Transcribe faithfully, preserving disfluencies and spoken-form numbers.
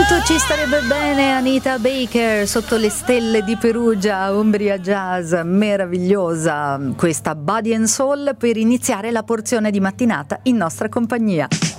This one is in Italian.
Quanto ci starebbe bene Anita Baker sotto le stelle di Perugia, Umbria Jazz, meravigliosa questa Body and Soul per iniziare la porzione di mattinata in nostra compagnia.